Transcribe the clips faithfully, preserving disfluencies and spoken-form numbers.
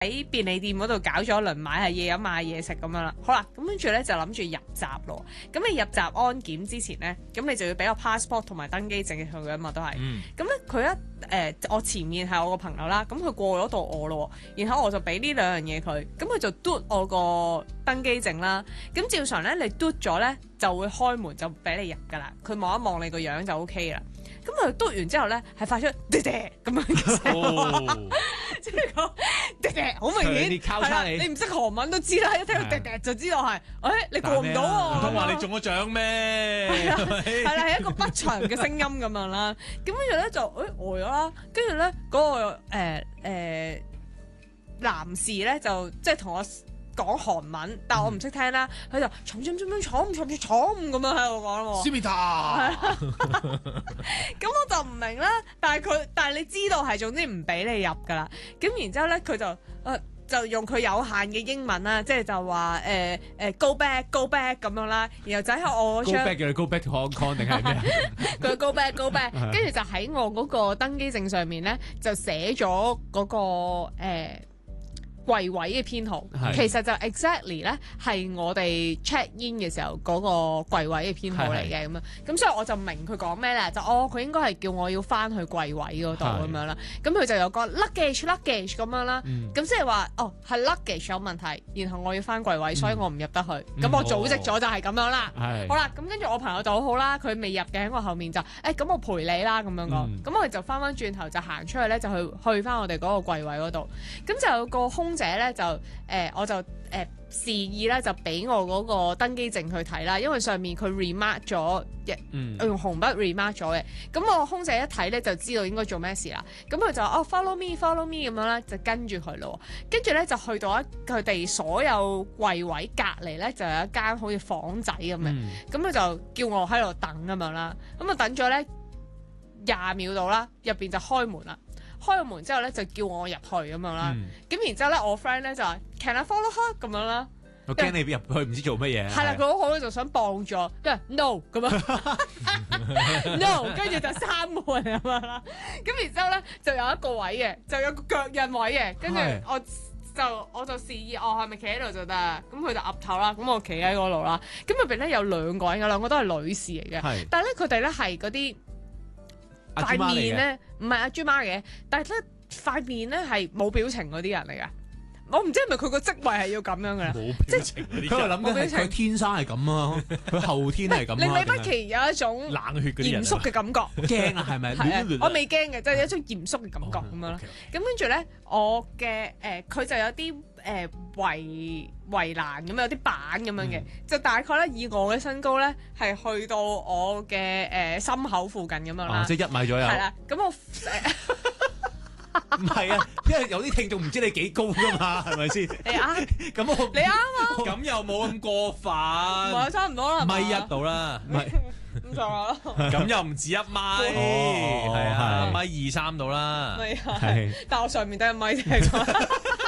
喺便利店嗰度搞咗一輪買下嘢飲買嘢食咁樣啦。好啦，咁跟住咧就諗住入閘咯。咁你入閘安檢之前咧，咁你就要俾個 passport 同埋登機證佢嘅嘛，都係。咁咧佢一誒、呃、我前面係我個朋友啦，咁佢過咗到我咯，然後我就俾呢兩樣嘢佢，咁佢就嘟我個登機證啦。咁照常咧，你嘟咗咧就會開門就俾你入㗎啦。佢望一望你個樣就 O K 啦。咁佢嘟完之後咧，係發出嗲嗲咁樣嘅聲，即係講嗲嗲，好明顯係啦。你唔識韓文都知啦，一聽到嗲嗲就知道係，誒你過唔到喎。 唔通話你中咗獎咩？ 係啦，係啦，係一個不祥嘅聲音咁樣啦。咁跟住咧就誒呆咗啦。跟住咧嗰個誒誒男士咧就即係同我講韓文，但係我唔識聽啦。佢就闖闖闖闖闖闖闖闖咁樣喺度講咯。 斯密達， 咁我就唔明啦。但係佢，但係你知道係總之唔俾你入㗎啦。咁然之後咧，佢就誒、呃、就用佢有限嘅英文啦，即係就話誒誒 go back go back 咁樣啦。然後就喺我張 go back 叫你 go back to Hong Kong 定係咩？ 佢 go back go back，跟住就喺我嗰個登機證上面咧，就寫咗嗰個誒。呃櫃位嘅編號，其實就 exactly 咧係我哋 check in 嘅時候嗰個櫃位嘅編號嚟嘅咁樣，咁所以我就明佢講咩咧，就哦佢應該係叫我要翻去櫃位嗰度咁樣啦，咁佢就有個 luggage luggage 咁樣啦，咁即係話哦係 luggage 有問題，然後我要翻櫃位，所以我唔入得去，咁、嗯、我組織咗就係咁樣啦，嗯、好啦，咁跟住我朋友就好好啦，佢未入嘅喺我後面就，誒、欸、咁我陪你啦咁樣講，咁、嗯、我哋就翻翻轉頭就行出去咧，就去去翻我哋嗰個櫃位嗰度，咁就有個空姐咧就誒、呃、我就誒、呃、示意咧就俾我嗰個登機證去睇啦，因為上面佢 remark 咗，嗯、用紅筆 remark 咗嘅，咁我空姐一睇咧就知道應該做咩事啦，咁佢就哦 follow me follow me 咁樣咧就跟住佢咯，跟住咧就去到一佢哋所有櫃位隔離咧就有一間好似房仔咁嘅，咁佢、嗯、就叫我喺度等咁樣啦，咁啊等咗咧廿秒到啦，入邊就開門啦。開咗門之後咧，就叫我入去咁樣啦。咁、嗯、然之後咧，我 friend 咧就話 Can I follow her 咁樣啦。 我驚你入去唔知做乜嘢。 係啦，佢好好就想幫助，因為 no 咁樣 no， 跟住就閂門咁樣啦。咁然之後咧，就有一個位嘅，就有個腳印位嘅。跟住我就我就示意，我係咪企喺度就得？咁佢就岌頭啦。咁我企喺嗰度啦。咁入邊咧有兩個人，有兩個都係女士嚟嘅。是但係咧，佢哋咧係嗰啲。塊面咧唔係阿豬媽嘅，但係咧塊面咧係冇表情嗰啲人嚟㗎。我唔知係咪佢個職位係要咁樣㗎啦，即係佢係諗緊佢天生係咁啊，佢後天係咁啊。 令你不期有一種冷血嚴肅嘅感覺， 驚啊係咪？ 我未驚嘅，就係、是、一種嚴肅嘅感覺咁樣啦。咁跟住咧，我嘅誒佢就有啲誒圍圍欄咁樣，有啲板咁樣嘅，嗯、就大概咧以我嘅身高咧係去到我嘅誒、呃、心口附近咁樣啦、 哦，即係一米左右。係啦， 咁我。 唔係啊，因為有啲聽眾唔知你幾高噶嘛，係咪先？ 你啱， 咁我你啱啊， 咁又冇咁過分， 唔係差唔多啦， 米一度啦，唔係咁就話咯， 咁又唔止一米，係啊，米二三度啦， 係，但我上面得一米啫。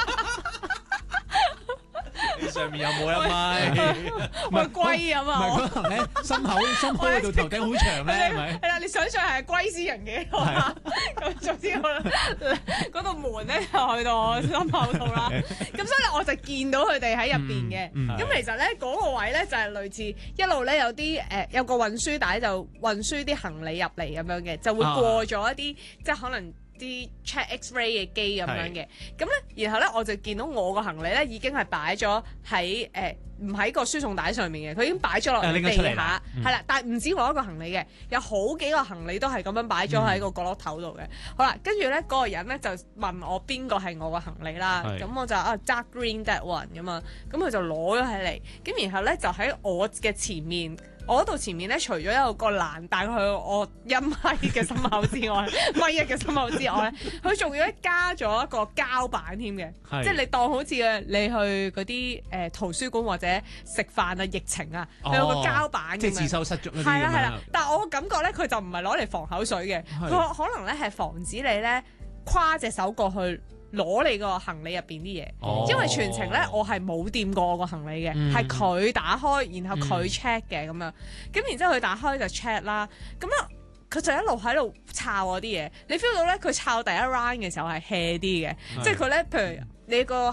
你上面有冇一米？ 唔係龜啊嘛， 唔係可能咧，心口心口嗰度頭頂好長咧，係咪？ 係啦，你想象係龜斯人嘅，咁總之我嗰度門咧就去到我心口度啦。咁所以咧我就見到佢哋喺入邊嘅。咁其實咧嗰個位咧就係類似一路咧有啲誒有個運輸帶就運輸啲行李入嚟咁樣嘅，就會過咗一啲即係可能。啲 check X-ray 嘅機咁樣嘅，咁咧，然後咧我就見到我個行李咧已經係擺咗喺誒唔喺個輸送帶上面嘅，佢已經擺咗落地下，係啦、嗯，但係唔止我一個行李嘅，有好幾個行李都係咁樣擺咗喺個角落頭度嘅。嗯、好啦，跟住咧嗰個人咧就問我邊個係我個行李啦，咁是我就啊 dark green that one 咁嘛，咁佢就攞咗起嚟，咁然後咧就喺我嘅前面。我嗰度前面咧，除咗有個欄大概我一米嘅心口之外，米一嘅心口之外咧，佢仲要加咗一個膠板添嘅，是即係你當好似嘅你去嗰啲誒圖書館或者食飯啊、疫情啊，佢、哦、有個膠板即係自修室嗰啲咁樣。係啦係啦， 但係我個感覺咧，佢就唔係攞嚟防口水嘅，佢是可能咧係防止你咧跨隻手過去。攞你個行李入邊啲嘢，哦、因為全程咧我係冇掂過我個行李嘅，係佢、嗯、打開，然後佢 check 嘅咁樣，咁然之後佢打開就 check 啦，咁啊佢就一路喺度抄我啲嘢，你 feel 到咧佢抄第一 round 嘅時候係 hea 啲嘅，是即係佢咧譬如你個